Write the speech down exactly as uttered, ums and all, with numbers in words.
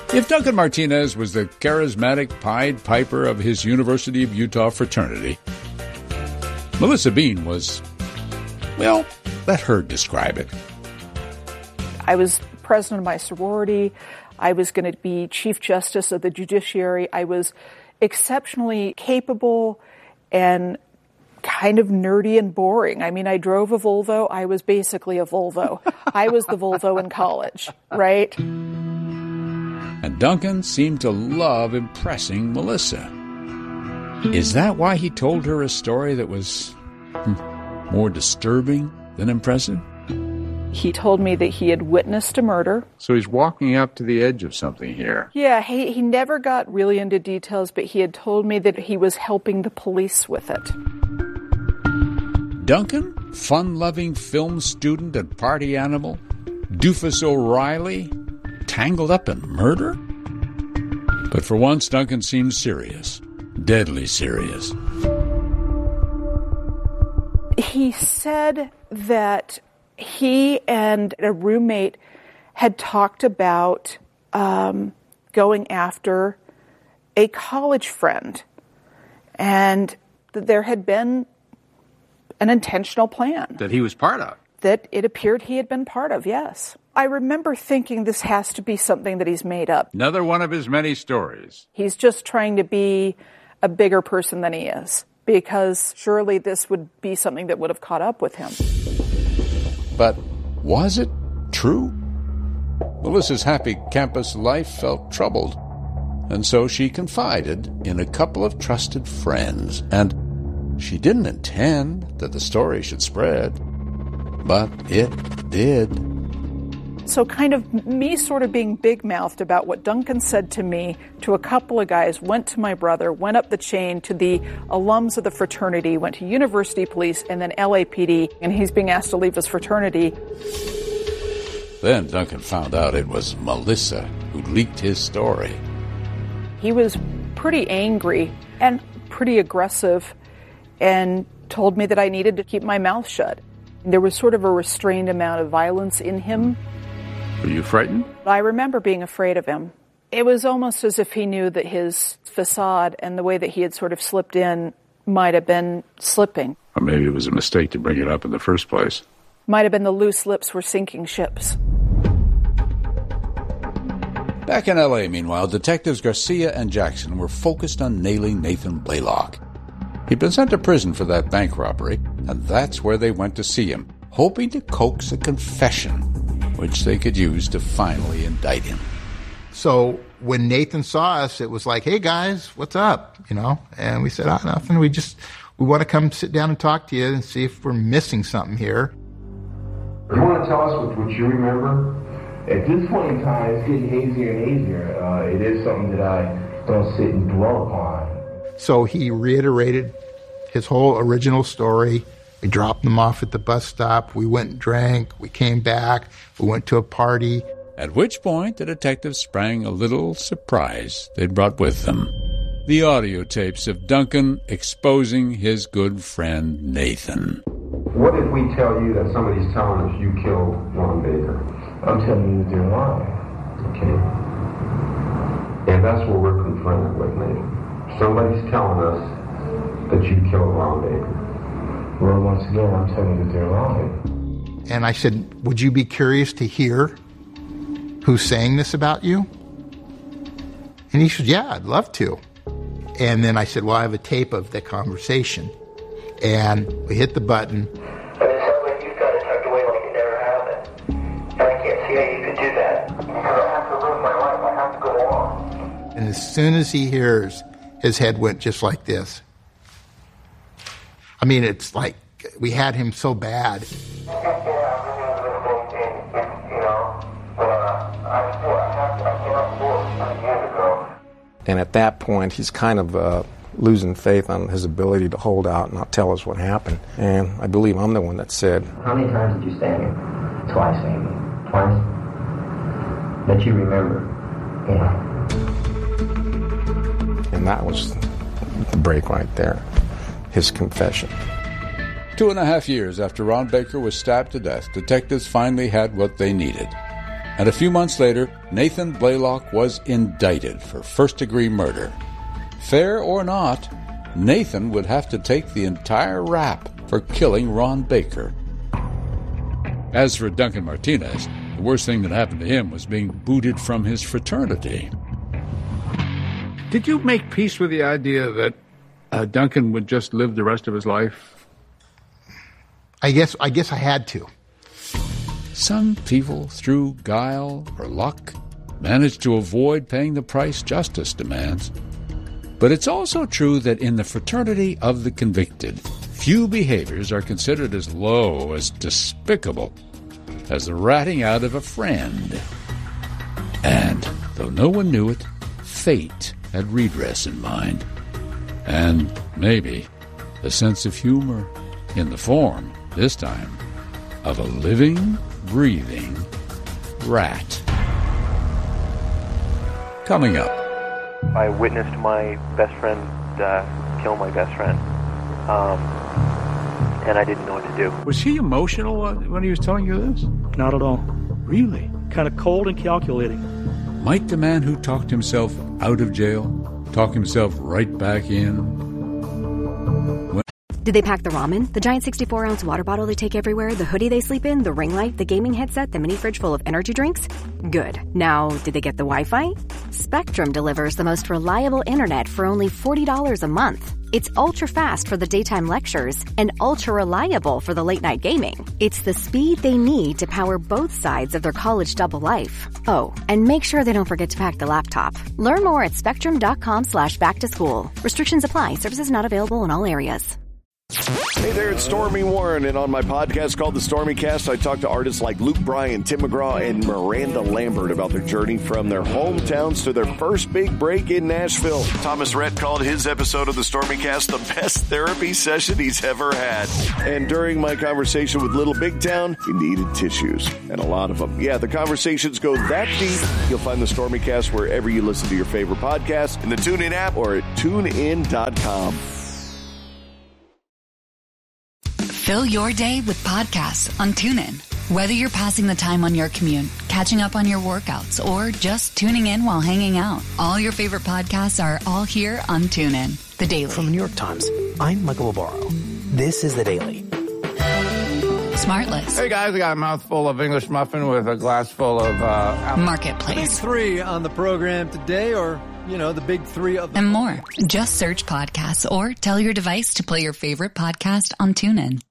If Duncan Martinez was the charismatic Pied Piper of his University of Utah fraternity, Melissa Bean was, well, let her describe it. I was president of my sorority. I was going to be Chief Justice of the Judiciary. I was exceptionally capable and kind of nerdy and boring. I mean, I drove a Volvo. I was basically a Volvo. I was the Volvo in college, right? And Duncan seemed to love impressing Melissa. Is that why he told her a story that was hmm, more disturbing than impressive? He told me that he had witnessed a murder. So he's walking up to the edge of something here. Yeah, he, he never got really into details, but he had told me that he was helping the police with it. Duncan, fun-loving film student and party animal, Doofus O'Reilly, tangled up in murder? But for once, Duncan seemed serious, deadly serious. He said that he and a roommate had talked about um, going after a college friend, and that there had been an intentional plan. That he was part of. That it appeared he had been part of, yes. I remember thinking this has to be something that he's made up. Another one of his many stories. He's just trying to be a bigger person than he is, because surely this would be something that would have caught up with him. But was it true? Melissa's happy campus life felt troubled, and so she confided in a couple of trusted friends, and she didn't intend that the story should spread, but it did. So kind of me sort of being big-mouthed about what Duncan said to me to a couple of guys, went to my brother, went up the chain to the alums of the fraternity, went to University Police, and then L A P D, and he's being asked to leave his fraternity. Then Duncan found out it was Melissa who leaked his story. He was pretty angry and pretty aggressive and told me that I needed to keep my mouth shut. There was sort of a restrained amount of violence in him. Were you frightened? I remember being afraid of him. It was almost as if he knew that his facade and the way that he had sort of slipped in might have been slipping. Or maybe it was a mistake to bring it up in the first place. Might have been the loose lips were sinking ships. Back in L A, meanwhile, Detectives Garcia and Jackson were focused on nailing Nathan Blaylock. He'd been sent to prison for that bank robbery, and that's where they went to see him, hoping to coax a confession, which they could use to finally indict him. So when Nathan saw us, it was like, hey, guys, what's up? You know, and we said, oh, nothing. We just, we want to come sit down and talk to you and see if we're missing something here. You want to tell us what, what you remember? At this point in time, it's getting hazier and hazier. Uh, it is something that I don't sit and dwell upon. So he reiterated his whole original story. We dropped them off at the bus stop. We went and drank. We came back. We went to a party. At which point, the detectives sprang a little surprise they'd brought with them. The audio tapes of Duncan exposing his good friend Nathan. What if we tell you that somebody's telling us you killed Ron Baker? I'm telling you that they're lying. Okay? And that's what we're confronted with, Nathan. Somebody's telling us that you killed Ron Baker. Well, once again, I'm telling you that they're lying. And I said, would you be curious to hear who's saying this about you? And he said, yeah, I'd love to. And then I said, well, I have a tape of the conversation. And we hit the button. But it sounds like you've got it tucked away like it never happened. And I can't see how you could do that. Because I have to live my life. I have to go on. And as soon as he hears, his head went just like this. I mean, it's like we had him so bad. And at that point, he's kind of uh, losing faith on his ability to hold out and not tell us what happened. And I believe I'm the one that said, how many times did you stand here? Twice, maybe. Twice? That you remember. Yeah. And that was the break right there. His confession. Two and a half years after Ron Baker was stabbed to death, detectives finally had what they needed. And a few months later, Nathan Blaylock was indicted for first-degree murder. Fair or not, Nathan would have to take the entire rap for killing Ron Baker. As for Duncan Martinez, the worst thing that happened to him was being booted from his fraternity. Did you make peace with the idea that uh, Duncan would just live the rest of his life? I guess I guess I had to. Some people, through guile or luck, manage to avoid paying the price justice demands. But it's also true that in the fraternity of the convicted, few behaviors are considered as low, as despicable, as the ratting out of a friend. And, though no one knew it, fate had redress in mind. And, maybe, a sense of humor in the form, this time, of a living, breathing rat. Coming up. I witnessed my best friend uh, kill my best friend, um, and I didn't know what to do. Was he emotional when he was telling you this? Not at all. Really? Kind of cold and calculating. Might the man who talked himself out of jail talk himself right back in? When- Did they pack the ramen, the giant sixty-four ounce water bottle they take everywhere, the hoodie they sleep in, the ring light, the gaming headset, the mini fridge full of energy drinks? Good. Now, did they get the Wi-Fi? Spectrum delivers the most reliable internet for only forty dollars a month. It's ultra-fast for the daytime lectures and ultra-reliable for the late-night gaming. It's the speed they need to power both sides of their college double life. Oh, and make sure they don't forget to pack the laptop. Learn more at spectrum.com slash back to school. Restrictions apply. Services not available in all areas. Hey there, it's Stormy Warren, and on my podcast called The Stormy Cast, I talk to artists like Luke Bryan, Tim McGraw, and Miranda Lambert about their journey from their hometowns to their first big break in Nashville. Thomas Rhett called his episode of The Stormy Cast the best therapy session he's ever had. And during my conversation with Little Big Town, he needed tissues, and a lot of them. Yeah, the conversations go that deep. You'll find The Stormy Cast wherever you listen to your favorite podcasts, in the TuneIn app or at tune in dot com. Fill your day with podcasts on TuneIn. Whether you're passing the time on your commute, catching up on your workouts, or just tuning in while hanging out, all your favorite podcasts are all here on TuneIn. The Daily. From the New York Times, I'm Michael Lobaro. This is The Daily. Smartless. Hey guys, I got a mouthful of English muffin with a glass full of uh, Marketplace. The big three on the program today, or, you know, the big three of the and more. Just search podcasts or tell your device to play your favorite podcast on TuneIn.